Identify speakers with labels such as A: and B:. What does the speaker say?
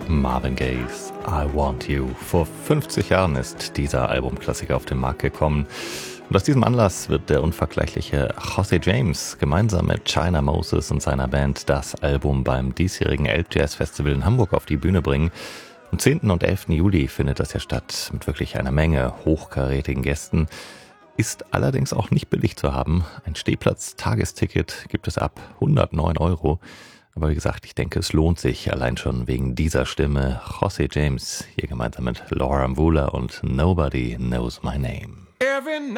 A: Marvin Gaye's I Want You. Vor 50 Jahren ist dieser Albumklassiker auf den Markt gekommen. Und aus diesem Anlass wird der unvergleichliche José James gemeinsam mit China Moses und seiner Band das Album beim diesjährigen Elbjazz-Festival in Hamburg auf die Bühne bringen. Am 10. und 11. Juli findet das ja statt, mit wirklich einer Menge hochkarätigen Gästen. Ist allerdings auch nicht billig zu haben. Ein Stehplatz-Tagesticket gibt es ab 109 €. Aber wie gesagt, ich denke, es lohnt sich allein schon wegen dieser Stimme. José James hier gemeinsam mit Laura Mvula und Nobody Knows My Name.